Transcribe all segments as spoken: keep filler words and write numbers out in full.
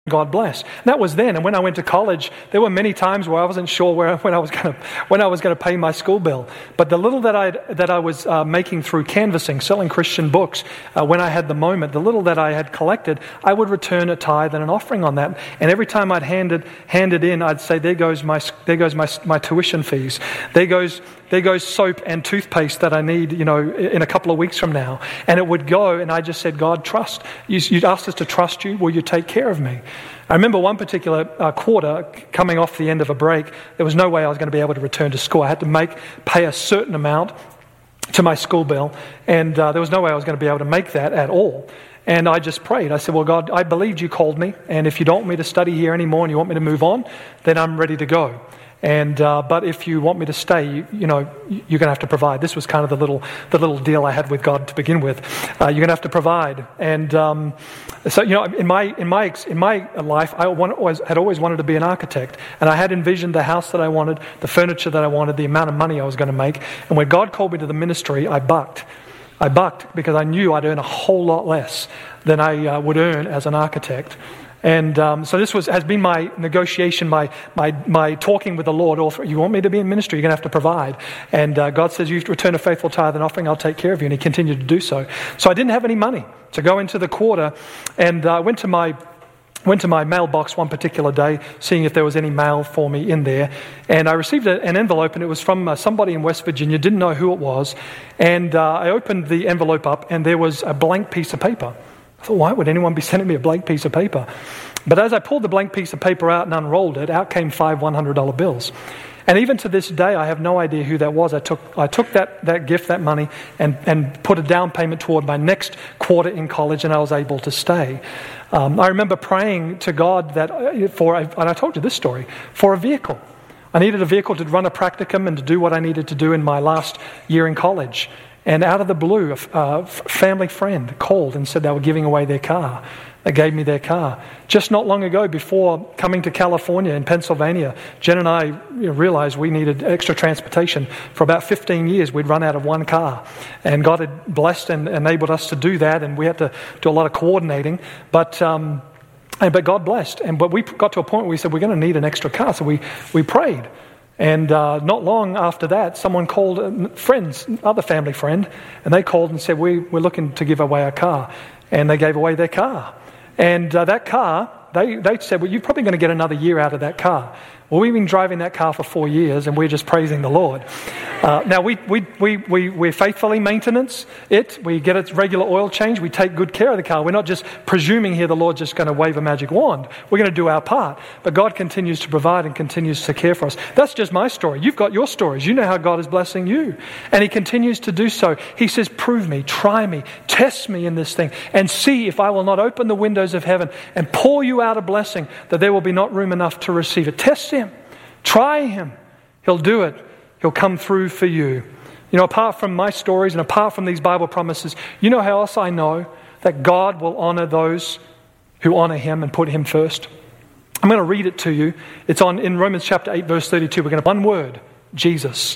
God bless. And that was then. And when I went to college, there were many times where I wasn't sure where when I was going to when I was going to pay my school bill. But the little that I that I was uh, making through canvassing, selling Christian books, uh, when I had the moment, the little that I had collected, I would return a tithe and an offering on that. And every time I'd hand it hand it in, I'd say, "There goes my there goes my my tuition fees. There goes." There goes soap and toothpaste that I need, you know, in a couple of weeks from now. And it would go, and I just said, God, trust. You, you asked us to trust you. Will you take care of me? I remember one particular uh, quarter coming off the end of a break. There was no way I was going to be able to return to school. I had to make pay a certain amount to my school bill, and uh, there was no way I was going to be able to make that at all. And I just prayed. I said, well, God, I believed you called me, and if you don't want me to study here anymore and you want me to move on, then I'm ready to go. And uh, but if you want me to stay, you, you know, you're going to have to provide. This was kind of the little the little deal I had with God to begin with. Uh, you're going to have to provide. And um, so, you know, in my in my in my life, I want, always, had always wanted to be an architect, and I had envisioned the house that I wanted, the furniture that I wanted, the amount of money I was going to make. And when God called me to the ministry, I bucked. I bucked because I knew I'd earn a whole lot less than I uh, would earn as an architect. And um, so this was has been my negotiation, my my my talking with the Lord. All through. You want me to be in ministry, you're going to have to provide. And uh, God says, you return a faithful tithe and offering, I'll take care of you. And He continued to do so. So I didn't have any money to go into the quarter, and I uh, went to my went to my mailbox one particular day, seeing if there was any mail for me in there. And I received a, an envelope, and it was from uh, somebody in West Virginia. Didn't know who it was. And uh, I opened the envelope up, and there was a blank piece of paper. I thought, why would anyone be sending me a blank piece of paper? But as I pulled the blank piece of paper out and unrolled it, out came five one hundred dollar bills. And even to this day, I have no idea who that was. I took I took that, that gift, that money, and, and put a down payment toward my next quarter in college, and I was able to stay. Um, I remember praying to God that for, a, and I told you this story, for a vehicle. I needed a vehicle to run a practicum and to do what I needed to do in my last year in college. And out of the blue, a uh, family friend called and said they were giving away their car. They gave me their car. Just not long ago, before coming to California in Pennsylvania, Jen and I you know, realized we needed extra transportation. For about fifteen years, we'd run out of one car. And God had blessed and enabled us to do that, and we had to do a lot of coordinating. But um, but God blessed. And but we got to a point where we said, we're going to need an extra car. So we, we prayed. And uh, not long after that, someone called, uh, friends, other family friend, and they called and said, we, we're looking to give away a car. And they gave away their car. And uh, that car, they, they said, well, you're probably going to get another year out of that car. Well, we've been driving that car for four years, and we're just praising the Lord. Uh, now, we, we, we, we, we're faithfully maintenance it. We get its regular oil change. We take good care of the car. We're not just presuming here the Lord's just going to wave a magic wand. We're going to do our part. But God continues to provide and continues to care for us. That's just my story. You've got your stories. You know how God is blessing you. And He continues to do so. He says, prove me, try me, test me in this thing, and see if I will not open the windows of heaven and pour you out a blessing that there will be not room enough to receive it. Test Him. Try Him. He'll do it. He'll come through for you. You know, apart from my stories and apart from these Bible promises, you know how else I know that God will honor those who honor Him and put Him first? I'm going to read it to you. It's on in Romans chapter eight, verse thirty-two. We're going to one word, Jesus.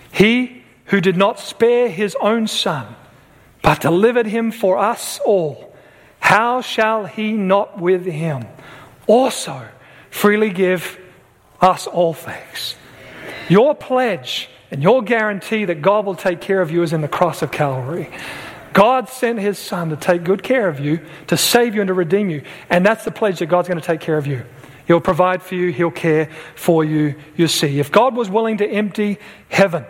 He who did not spare His own Son, but delivered Him for us all, how shall He not with Him also freely give us all things? Your pledge and your guarantee that God will take care of you is in the cross of Calvary. God sent His Son to take good care of you, to save you and to redeem you. And that's the pledge that God's going to take care of you. He'll provide for you. He'll care for you. You see, if God was willing to empty heaven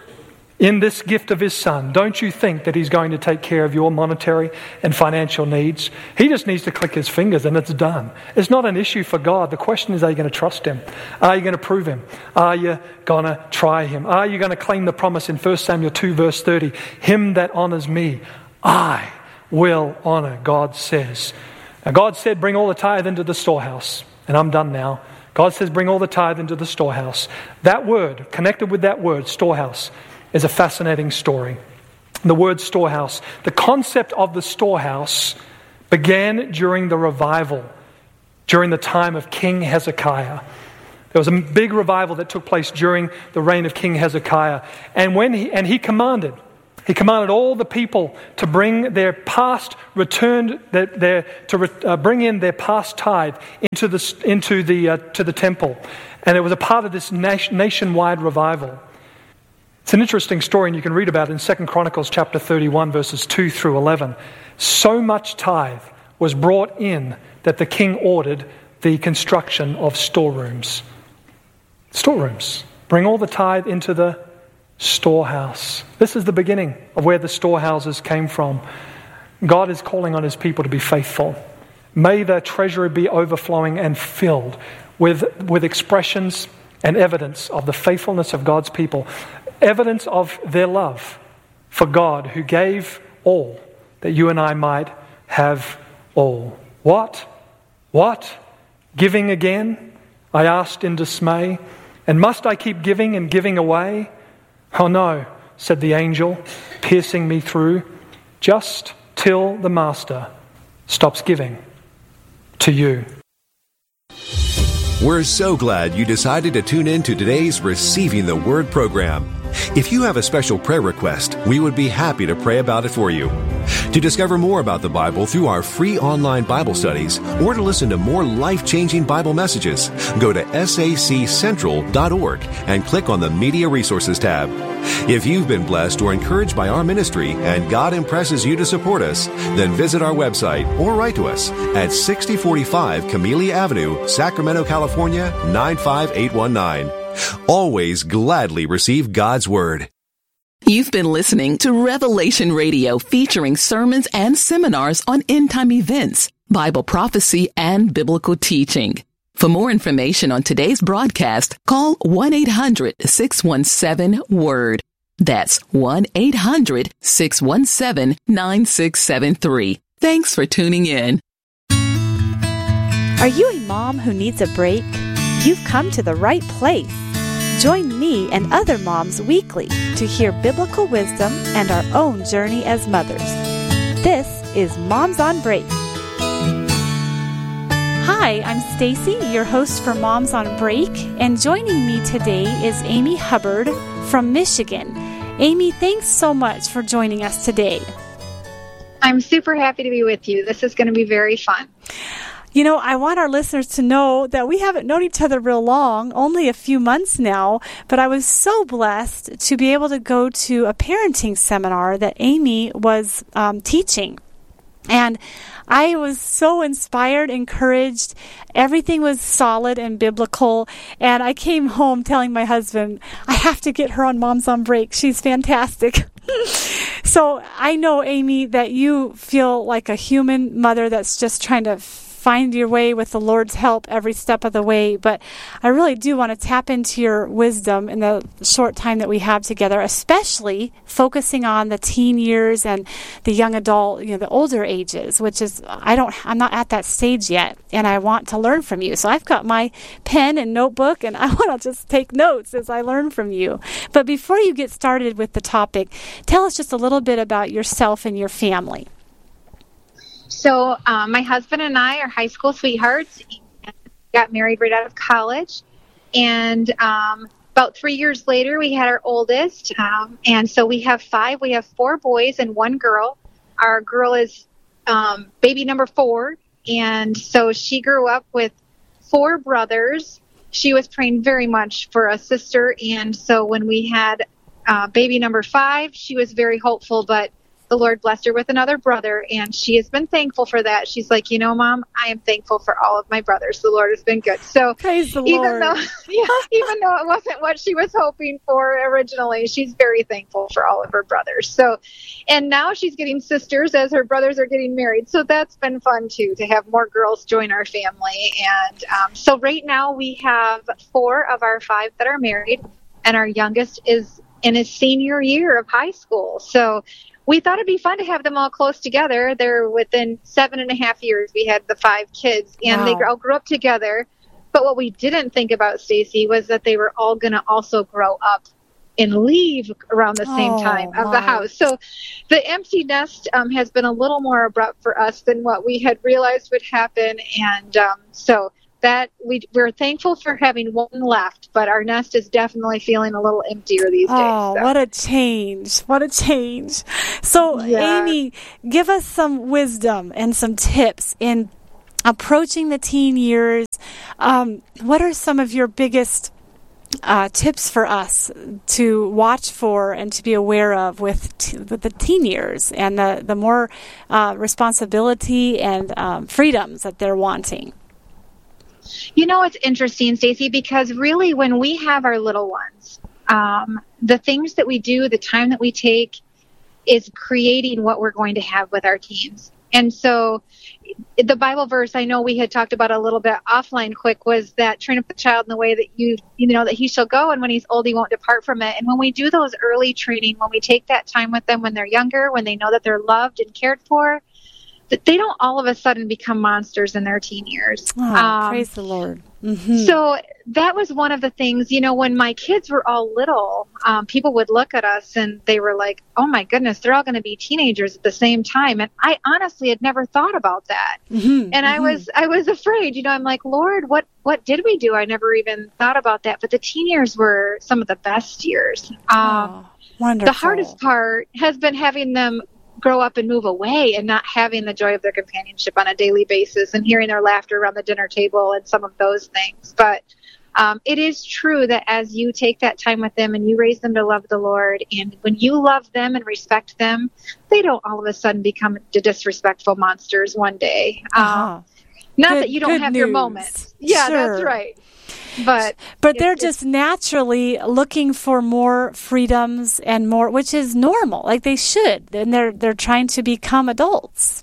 in this gift of His Son, don't you think that He's going to take care of your monetary and financial needs? He just needs to click His fingers and it's done. It's not an issue for God. The question is, are you going to trust Him? Are you going to prove Him? Are you going to try Him? Are you going to claim the promise in First Samuel two verse thirty? Him that honors me, I will honor, God says. Now God said, bring all the tithe into the storehouse. And I'm done now. God says, bring all the tithe into the storehouse. That word, connected with that word, storehouse, is a fascinating story. The word storehouse, the concept of the storehouse began during the revival, during the time of King Hezekiah. There was a big revival that took place during the reign of King Hezekiah. And when he, and he commanded, He commanded all the people to bring their past returned their, their to re, uh, bring in their past tithe into the into the uh, to the temple, and it was a part of this nation, nationwide revival. It's an interesting story, and you can read about it in Second Chronicles chapter thirty-one, verses two through eleven. So much tithe was brought in that the king ordered the construction of storerooms. Storerooms. Bring all the tithe into the storehouse. This is the beginning of where the storehouses came from. God is calling on his people to be faithful. May the treasury be overflowing and filled with, with expressions and evidence of the faithfulness of God's people. Evidence of their love for God, who gave all that you and I might have all. What? What? Giving again? I asked in dismay. And must I keep giving and giving away? Oh no, said the angel, piercing me through, just till the master stops giving to you. We're so glad you decided to tune in to today's Receiving the Word program. If you have a special prayer request, we would be happy to pray about it for you. To discover more about the Bible through our free online Bible studies, or to listen to more life-changing Bible messages, go to S A C central dot org and click on the Media Resources tab. If you've been blessed or encouraged by our ministry and God impresses you to support us, then visit our website or write to us at sixty forty-five Camellia Avenue, Sacramento, California, nine five eight one nine. Always gladly receive God's Word. You've been listening to Revelation Radio, featuring sermons and seminars on end-time events, Bible prophecy, and biblical teaching. For more information on today's broadcast, call one eight hundred six one seven WORD. That's one eight hundred six one seven nine six seven three. Thanks for tuning in. Are you a mom who needs a break? You've come to the right place. Join me and other moms weekly to hear biblical wisdom and our own journey as mothers. This is Moms on Break. Hi, I'm Stacy, your host for Moms on Break, and joining me today is Amy Hubbard from Michigan. Amy, thanks so much for joining us today. I'm super happy to be with you. This is going to be very fun. You know, I want our listeners to know that we haven't known each other real long, only a few months now, but I was so blessed to be able to go to a parenting seminar that Amy was um, teaching. And I was so inspired, encouraged. Everything was solid and biblical. And I came home telling my husband, I have to get her on Moms on Break. She's fantastic. So I know, Amy, that you feel like a human mother that's just trying to find your way with the Lord's help every step of the way. But I really do want to tap into your wisdom in the short time that we have together, especially focusing on the teen years and the young adult, you know, the older ages, which is, I don't, I'm not at that stage yet, and I want to learn from you. So I've got my pen and notebook, and I want to just take notes as I learn from you. But before you get started with the topic, tell us just a little bit about yourself and your family. So um, my husband and I are high school sweethearts. Got married right out of college. And um, about three years later, we had our oldest. Um, and so we have five. We have four boys and one girl. Our girl is um, baby number four. And so she grew up with four brothers. She was praying very much for a sister. And so when we had uh, baby number five, she was very hopeful, but the Lord blessed her with another brother, and she has been thankful for that. She's like, you know, Mom, I am thankful for all of my brothers. The Lord has been good. So praise the even Lord. though, yeah, even though it wasn't what she was hoping for originally, she's very thankful for all of her brothers. So, and now she's getting sisters as her brothers are getting married. So that's been fun too, to have more girls join our family. And um, so right now we have four of our five that are married, and our youngest is in his senior year of high school. So we thought it'd be fun to have them all close together. They're within seven and a half years. We had the five kids, and wow. They all grew up together. But what we didn't think about, Stacy, was that they were all going to also grow up and leave around the same oh, time of my. the house. So the empty nest um, has been a little more abrupt for us than what we had realized would happen. And um, so that we, we're thankful for having one left, but our nest is definitely feeling a little emptier these days. Oh, so. what a change. What a change. So, Yeah. Amy, give us some wisdom and some tips in approaching the teen years. Um, what are some of your biggest uh, tips for us to watch for and to be aware of with, t- with the teen years and the, the more uh, responsibility and um, freedoms that they're wanting? You know, it's interesting, Stacey, because really when we have our little ones, um, the things that we do, the time that we take is creating what we're going to have with our teens. And so the Bible verse I know we had talked about a little bit offline quick was that train up the child in the way that you, you know, that he shall go, and when he's old, he won't depart from it. And when we do those early training, when we take that time with them when they're younger, when they know that they're loved and cared for, that they don't all of a sudden become monsters in their teen years. Oh, um, praise the Lord. Mm-hmm. So that was one of the things, you know, when my kids were all little, um, people would look at us and they were like, oh my goodness, they're all going to be teenagers at the same time. And I honestly had never thought about that. Mm-hmm. And mm-hmm. I was, I was afraid, you know, I'm like, Lord, what, what did we do? I never even thought about that. But the teen years were some of the best years. Um, oh, wonderful. The hardest part has been having them grow up and move away and not having the joy of their companionship on a daily basis and hearing their laughter around the dinner table and some of those things. But um, it is true that as you take that time with them and you raise them to love the Lord, and when you love them and respect them, they don't all of a sudden become disrespectful monsters one day. Uh-huh. Um, not Good- that you don't good have your news. moments. Yeah, Sure. that's right. But But they're it's- just naturally looking for more freedoms and more, which is normal, like they should. And they're they're trying to become adults.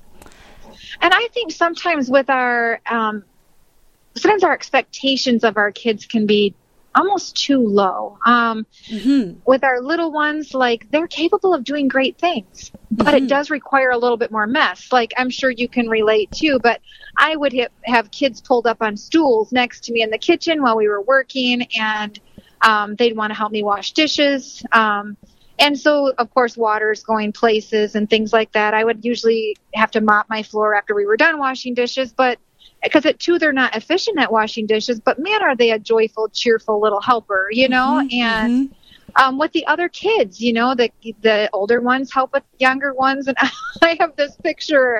And I think sometimes with our, um, sometimes our expectations of our kids can be almost too low. Um, Mm-hmm. with our little ones, like they're capable of doing great things, but Mm-hmm. it does require a little bit more mess. Like I'm sure you can relate too, but I would ha- have kids pulled up on stools next to me in the kitchen while we were working, and um, they'd want to help me wash dishes. Um, and so, of course, water's going places and things like that. I would usually have to mop my floor after we were done washing dishes, but because at two, they're not efficient at washing dishes, but man, are they a joyful, cheerful little helper, you know? Mhm, And mhm. um, with the other kids, you know, the the older ones help with younger ones. And I have this picture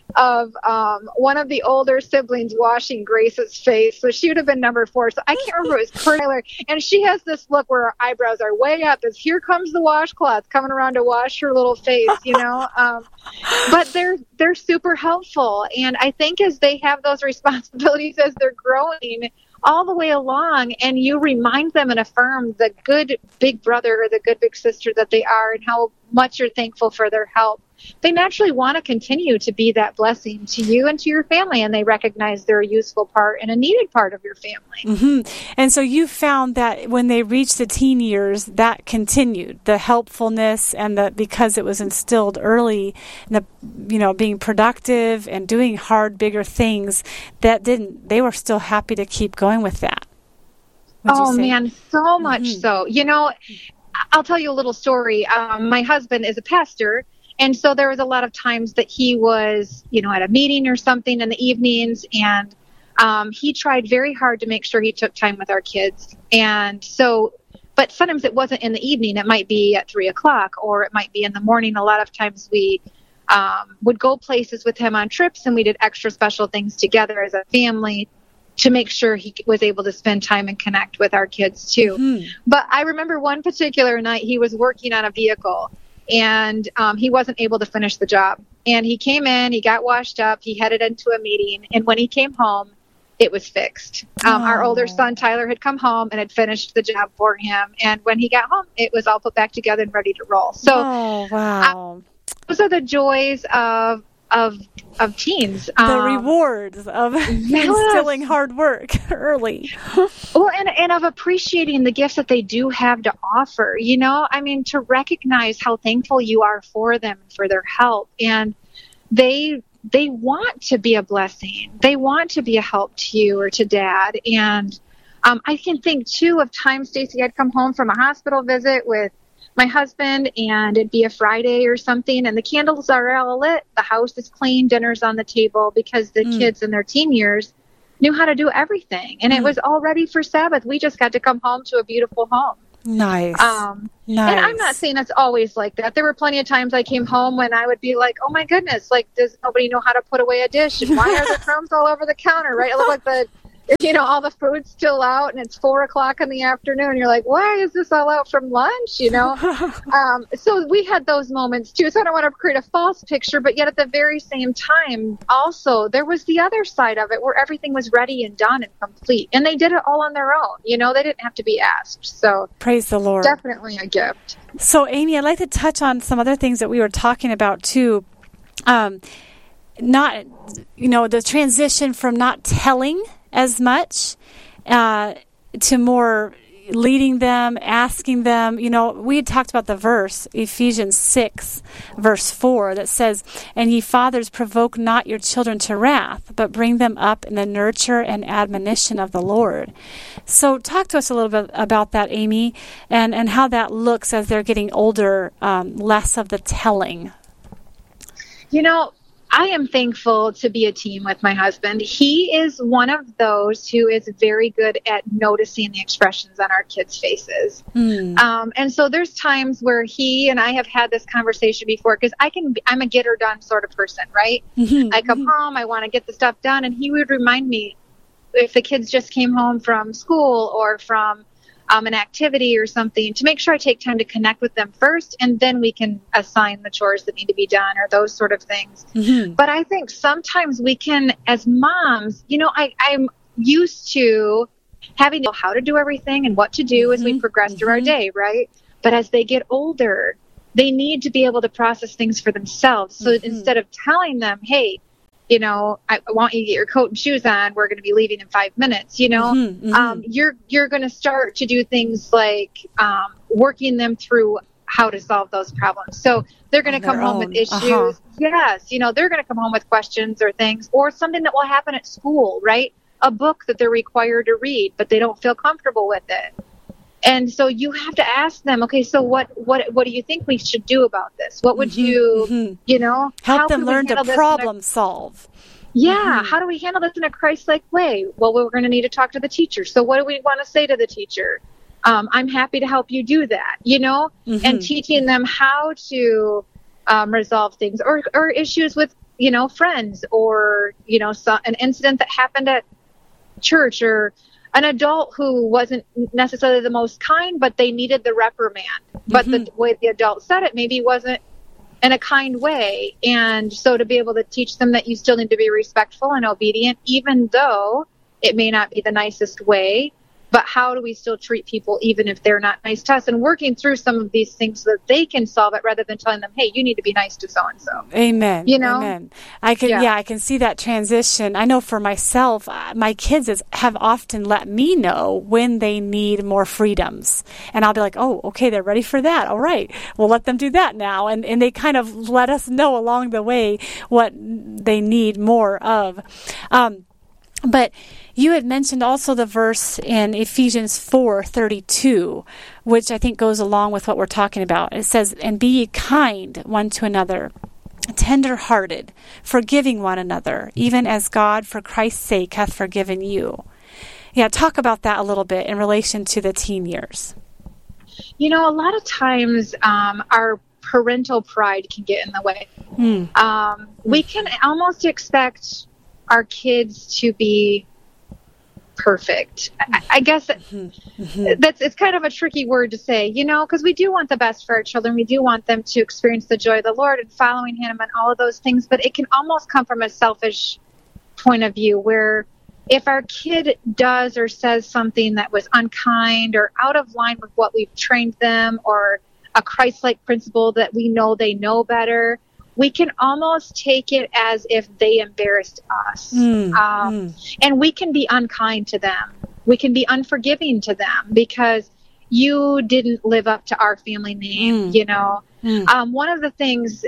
of um, one of the older siblings washing Grace's face. So she would have been number four. So I can't remember, it was Taylor. And she has this look where her eyebrows are way up as here comes the washcloth coming around to wash her little face, you know. Um, but they're they're super helpful. And I think as they have those responsibilities as they're growing all the way along, and you remind them and affirm the good big brother or the good big sister that they are and how much you're thankful for their help, they naturally want to continue to be that blessing to you and to your family, and they recognize they're a useful part and a needed part of your family. Mm-hmm. And so you found that when they reached the teen years, that continued, the helpfulness and the, because it was instilled early, the, you know, being productive and doing hard, bigger things, that didn't, they were still happy to keep going with that. Would you Oh, say? man, so much Mhm. so. You know, I'll tell you a little story. Um, my husband is a pastor, and so there was a lot of times that he was, you know, at a meeting or something in the evenings, and um, he tried very hard to make sure he took time with our kids. And so, but sometimes it wasn't in the evening. It might be at three o'clock, or it might be in the morning. A lot of times we um, would go places with him on trips, and we did extra special things together as a family to make sure he was able to spend time and connect with our kids too. Mhm. But I remember one particular night he was working on a vehicle, and um, he wasn't able to finish the job. And he came in, he got washed up, he headed into a meeting, and when he came home, it was fixed. Um, Our Oh. older son, Tyler, had come home and had finished the job for him. And when he got home, it was all put back together and ready to roll. So oh, wow. those are the joys of of of teens. the Um, rewards of yes. instilling hard work early. Well, and, and of appreciating the gifts that they do have to offer, you know, I mean, to recognize how thankful you are for them, for their help. And they, they want to be a blessing. They want to be a help to you or to dad. And um, I can think too of times, Stacey, I'd come home from a hospital visit with my husband, and it'd be a Friday or something, and the candles are all lit, the house is clean, dinner's on the table, because the Mm. kids in their teen years knew how to do everything. And it was all ready for Sabbath. We just got to come home to a beautiful home. Nice. Um, nice. And I'm not saying it's always like that. There were plenty of times I came home when I would be like, oh my goodness, like, does nobody know how to put away a dish? And why are there crumbs all over the counter, right? It looked like the, you know, all the food's still out and it's four o'clock in the afternoon. You're like, why is this all out from lunch? You know? um, so we had those moments too. So I don't want to create a false picture, but yet at the very same time, also there was the other side of it where everything was ready and done and complete. And they did it all on their own. You know, they didn't have to be asked. So praise the Lord. Definitely a gift. So Amy, I'd like to touch on some other things that we were talking about too. Um, not, you know, the transition from not telling as much uh, to more leading them, asking them. You know, we had talked about the verse, Ephesians six, verse four, that says, and ye fathers, provoke not your children to wrath, but bring them up in the nurture and admonition of the Lord. So talk to us a little bit about that, Amy, and, and how that looks as they're getting older, um, less of the telling. You know, I am thankful to be a team with my husband. He is one of those who is very good at noticing the expressions on our kids' faces. Mm. Um, and so there's times where he and I have had this conversation before, because I can, I'm a get her done sort of person, right? Mm-hmm. I come home, I want to get the stuff done, and he would remind me if the kids just came home from school or from Um, an activity or something, to make sure I take time to connect with them first, and then we can assign the chores that need to be done or those sort of things. Mm-hmm. But I think sometimes we can, as moms, you know, I, I'm used to having to know how to do everything and what to do mm-hmm. as we progress mm-hmm. through our day, right? But as they get older, they need to be able to process things for themselves. So mm-hmm. instead of telling them, hey, you know, I want you to get your coat and shoes on, we're going to be leaving in five minutes, you know, mm-hmm, mm-hmm. Um, you're, you're going to start to do things like um, working them through how to solve those problems. So they're going to come home with issues. Uh-huh. Yes. You know, they're going to come home with questions or things, or something that will happen at school, right? A book that they're required to read, but they don't feel comfortable with it. And so you have to ask them, okay, so what, what, what do you think we should do about this? What would mm-hmm, you, mm-hmm. you know, help them learn to problem a, solve. Yeah. Mm-hmm. How do we handle this in a Christ-like way? Well, we're going to need to talk to the teacher. So what do we want to say to the teacher? Um, I'm happy to help you do that, you know, mm-hmm. and teaching them how to um, resolve things, or, or issues with, you know, friends, or, you know, so, an incident that happened at church, or an adult who wasn't necessarily the most kind, but they needed the reprimand. But mm-hmm. the way the adult said it maybe wasn't in a kind way. And so to be able to teach them that you still need to be respectful and obedient, even though it may not be the nicest way, but how do we still treat people even if they're not nice to us, and working through some of these things so that they can solve it, rather than telling them, hey, you need to be nice to so-and-so. Amen. You know? Amen. I can, yeah. yeah, I can see that transition. I know for myself, uh, my kids is, have often let me know when they need more freedoms. And I'll be like, oh, okay, they're ready for that. All right, we'll let them do that now. And, and they kind of let us know along the way what they need more of. Um, But you had mentioned also the verse in Ephesians four thirty-two, which I think goes along with what we're talking about. It says, and be ye kind one to another, tender-hearted, forgiving one another, even as God for Christ's sake hath forgiven you. Yeah, talk about that a little bit in relation to the teen years. You know, a lot of times um, our parental pride can get in the way. Mm. Um, we can almost expect our kids to be perfect. I, I guess mm-hmm. that's, it's kind of a tricky word to say, you know, because we do want the best for our children. We do want them to experience the joy of the Lord and following Him and all of those things. But it can almost come from a selfish point of view, where if our kid does or says something that was unkind or out of line with what we've trained them, or a Christ-like principle that we know they know better, we can almost take it as if they embarrassed us. Mm, um, mm. And we can be unkind to them. We can be unforgiving to them because you didn't live up to our family name, mm. you know. Mm. Um, one of the things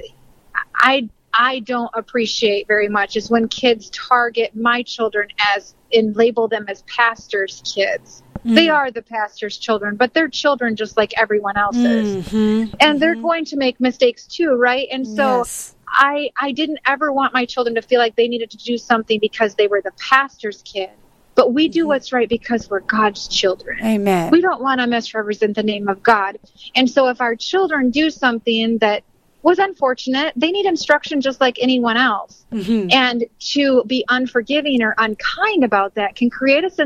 I I don't appreciate very much is when kids target my children as and label them as pastors' kids. Mm. They are the pastor's children, but they're children just like everyone else's. Mm-hmm, and mm-hmm. they're going to make mistakes too, right? And so yes. I I didn't ever want my children to feel like they needed to do something because they were the pastor's kid. But we do what's right because we're God's children. Amen. We don't want to misrepresent the name of God. And so if our children do something that was unfortunate, they need instruction just like anyone else. Mm-hmm. And to be unforgiving or unkind about that can create a sense